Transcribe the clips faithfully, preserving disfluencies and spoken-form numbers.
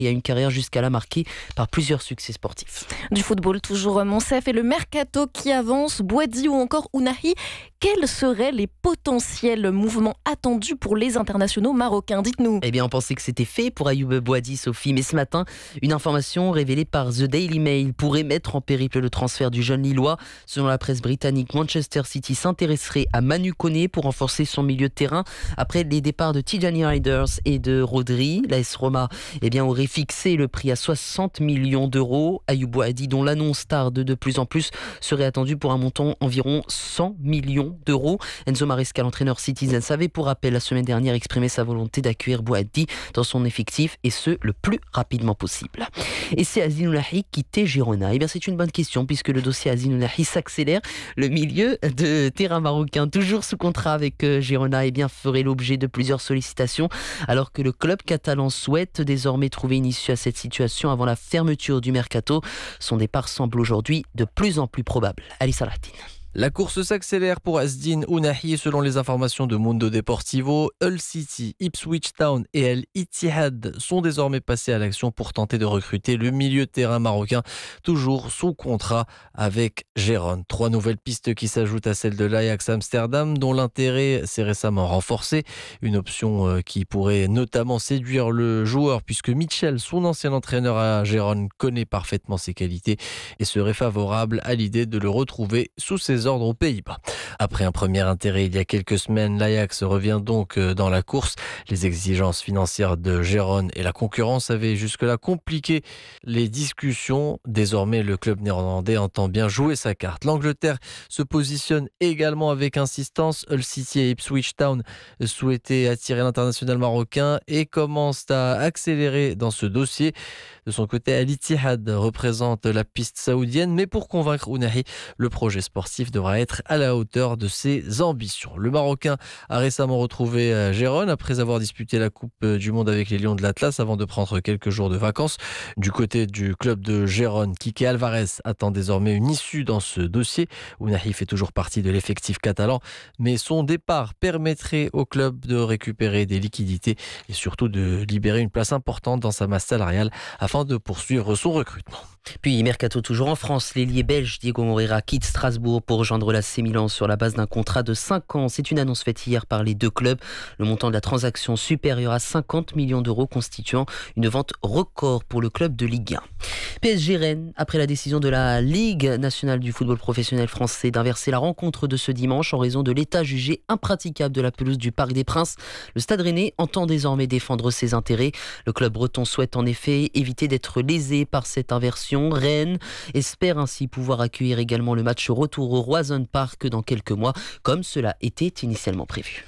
et a une carrière jusqu'à là marquée par plusieurs succès sportifs. Du football, toujours Monsef et le mercato qui avance, Bouhaddi ou encore Ounahi. Quels seraient les potentiels mouvements attendus pour les internationaux marocains? Dites-nous. Eh bien, on pensait que c'était fait pour Ayoub Bouhaddi, Sophie, mais ce matin, une information révélée par The Daily Mail pourrait mettre en périple le transfert du jeune Lillois. Selon la presse britannique, Manchester City s'intéresserait à Manu Koné pour renforcer son milieu de terrain. Après les départs de Tijani Riders et de Rodri, l'A S Roma eh bien, aurait fixé le prix à soixante millions d'euros. Ayoub Bouhaddi, dont l'annonce tarde de plus en plus, serait attendu pour un montant environ cent millions d'euros. Enzo Maresca, l'entraîneur Citizen, avait pour rappel la semaine dernière exprimé sa volonté d'accueillir Bouhaddi dans son effectif et ce, le plus rapidement possible. Et c'est Azzin Ounahi qui quittait Girona. Eh bien, c'est une bonne question puisque le dossier Azzin Ounahi s'accélère. Le milieu de terrain marocain, toujours sous contrat avec Girona, eh bien, ferait l'objet de plusieurs sollicitations alors que le club catalan souhaite désormais trouver une issue à cette situation avant la fermeture du mercato. Son départ semble aujourd'hui de plus en plus probable. Ali Salahdine. La course s'accélère pour Azzin Ounahi. Selon les informations de Mundo Deportivo, Hull City, Ipswich Town et El Ittihad sont désormais passés à l'action pour tenter de recruter le milieu de terrain marocain, toujours sous contrat avec Gérone. Trois nouvelles pistes qui s'ajoutent à celle de l'Ajax Amsterdam, dont l'intérêt s'est récemment renforcé. Une option qui pourrait notamment séduire le joueur, puisque Mitchell, son ancien entraîneur à Gérone, connaît parfaitement ses qualités et serait favorable à l'idée de le retrouver sous ses ordres aux Pays-Bas. Après un premier intérêt il y a quelques semaines, l'Ajax revient donc dans la course. Les exigences financières de Gérone et la concurrence avaient jusque-là compliqué les discussions. Désormais, le club néerlandais entend bien jouer sa carte. L'Angleterre se positionne également avec insistance. Hull City et Ipswich Town souhaitaient attirer l'international marocain et commencent à accélérer dans ce dossier. De son côté, Al Ittihad représente la piste saoudienne, mais pour convaincre Ounahi, le projet sportif devra être à la hauteur de ses ambitions. Le Marocain a récemment retrouvé Gérone après avoir disputé la Coupe du Monde avec les Lions de l'Atlas avant de prendre quelques jours de vacances. Du côté du club de Gérone, Kike Alvarez attend désormais une issue dans ce dossier. Ounahi fait toujours partie de l'effectif catalan, mais son départ permettrait au club de récupérer des liquidités et surtout de libérer une place importante dans sa masse salariale afin de poursuivre son recrutement. Puis, mercato toujours en France, l'ailier belge Diego Moreira quitte Strasbourg pour rejoindre l'A C Milan sur la base d'un contrat de cinq ans. C'est une annonce faite hier par les deux clubs. Le montant de la transaction supérieur à cinquante millions d'euros constituant une vente record pour le club de Ligue un. P S G Rennes, après la décision de la Ligue nationale du football professionnel français d'inverser la rencontre de ce dimanche en raison de l'état jugé impraticable de la pelouse du Parc des Princes, le Stade Rennais entend désormais défendre ses intérêts. Le club breton souhaite en effet éviter d'être lésé par cette inversion. Rennes espère ainsi pouvoir accueillir également le match retour au Roazhon Park dans quelques mois, comme cela était initialement prévu.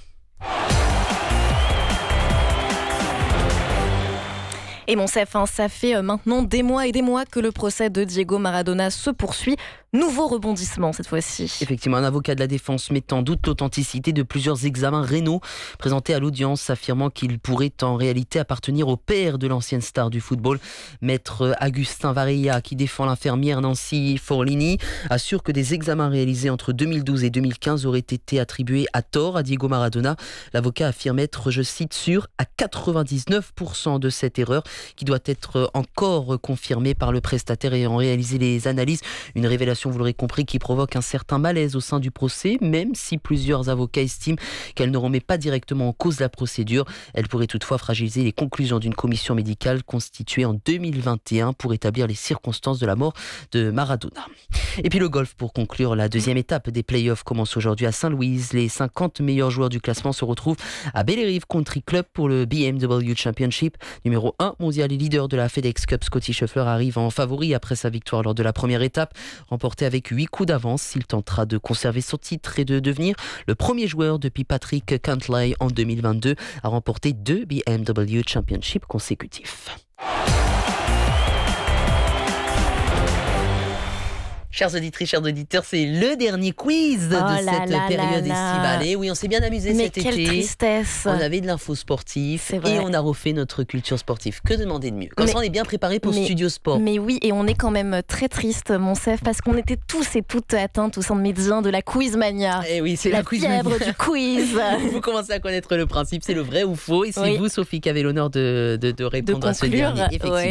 Et Monsef, hein, ça fait maintenant des mois et des mois que le procès de Diego Maradona se poursuit. Nouveau rebondissement cette fois-ci. Effectivement, un avocat de la défense met en doute l'authenticité de plusieurs examens rénaux présentés à l'audience, affirmant qu'il pourrait en réalité appartenir au père de l'ancienne star du football. Maître Agustin Varela, qui défend l'infirmière Nancy Forlini, assure que des examens réalisés entre deux mille douze et deux mille quinze auraient été attribués à tort à Diego Maradona. L'avocat affirme être, je cite, sûr à quatre-vingt-dix-neuf pour cent de cette erreur qui doit être encore confirmée par le prestataire ayant réalisé les analyses. Une révélation, vous l'aurez compris, qui provoque un certain malaise au sein du procès, même si plusieurs avocats estiment qu'elle ne remet pas directement en cause la procédure. Elle pourrait toutefois fragiliser les conclusions d'une commission médicale constituée en deux mille vingt et un pour établir les circonstances de la mort de Maradona. Et puis le golf pour conclure. La deuxième étape des playoffs commence aujourd'hui à Saint-Louis. Les cinquante meilleurs joueurs du classement se retrouvent à Bellerive Country Club pour le B M W Championship. Numéro un mondial et leader de la FedEx Cup, Scotty Scheffler arrive en favori après sa victoire lors de la première étape. Remportée avec huit coups d'avance, il tentera de conserver son titre et de devenir le premier joueur depuis Patrick Cantlay en deux mille vingt-deux à remporter deux B M W Championship consécutifs. Chers auditrices, chers auditeurs, c'est le dernier quiz de oh cette là période là estivale. Et oui, on s'est bien amusé Mais cet quelle été. tristesse. On avait de l'info sportive et on a refait notre culture sportive. Que demander de mieux? Comme mais, ça, on est bien préparé pour mais, Studio Sport. Mais oui, et on est quand même très triste, Monsef, parce qu'on était tous et toutes atteintes au sein de Médien de la Quizmania. Et oui, c'est la, la Quizmania. fièvre du quiz. Vous commencez à connaître le principe, c'est le vrai ou faux. Et c'est oui. vous, Sophie, qui avez l'honneur de, de, de répondre de à ce dernier. Effectivement. Ouais.